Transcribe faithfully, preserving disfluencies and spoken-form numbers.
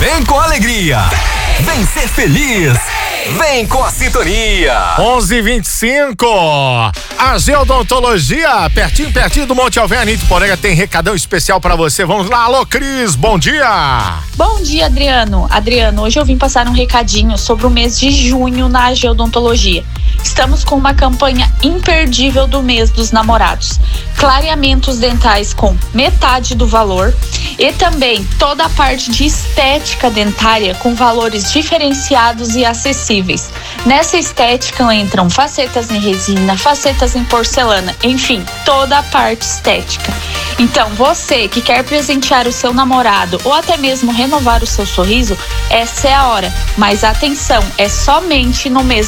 Vem com alegria. Vem ser feliz. Vem com a sintonia. onze e vinte e cinco. A Geodontologia, pertinho, pertinho do Monte Alverne, Ituporanga, tem recadão especial pra você. Vamos lá, alô Cris, bom dia. Bom dia, Adriano. Adriano, hoje eu vim passar um recadinho sobre o mês de junho na Geodontologia. Estamos com uma campanha imperdível do mês dos namorados. Clareamentos dentais com metade do valor e também toda a parte de estética dentária com valores diferenciados e acessíveis. Nessa estética entram facetas em resina, facetas em porcelana, enfim, toda a parte estética. Então, você que quer presentear o seu namorado ou até mesmo renovar o seu sorriso, essa é a hora. Mas atenção, é somente no mês